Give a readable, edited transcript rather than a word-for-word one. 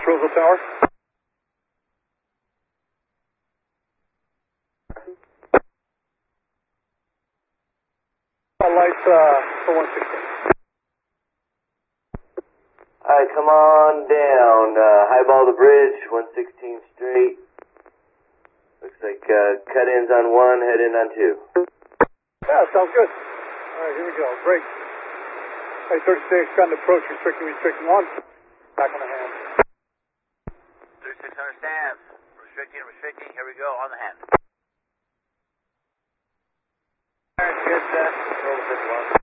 Roseville Tower. Lights for 116. Alright, come on down. Highball the bridge, 116 straight. Looks like cut-ins on 1, head-in on 2. Yeah, sounds good. Alright, here we go. Break. A36, gun approach, restricting 1. Back on the hand. 36 understands. Restricting. Here we go, on the hand. Alright, good set. Roll the 51.